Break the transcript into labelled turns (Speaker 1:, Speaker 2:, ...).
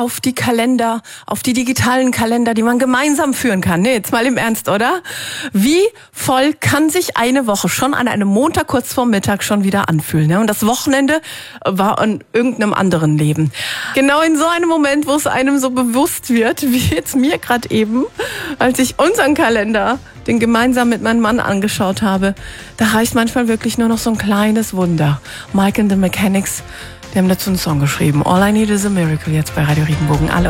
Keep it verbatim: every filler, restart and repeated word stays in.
Speaker 1: auf die Kalender, auf die digitalen Kalender, die man gemeinsam führen kann. Nee, jetzt mal im Ernst, oder? Wie voll kann sich eine Woche schon an einem Montag kurz vorm Mittag schon wieder anfühlen? Ne? Und das Wochenende war in irgendeinem anderen Leben. Genau in so einem Moment, wo es einem so bewusst wird, wie jetzt mir gerade eben, als ich unseren Kalender, den gemeinsam mit meinem Mann angeschaut habe, da reicht manchmal wirklich nur noch so ein kleines Wunder. Mike and the Mechanics, die haben dazu einen Song geschrieben. All I Need is a Miracle, jetzt bei Radio Regenbogen. Alle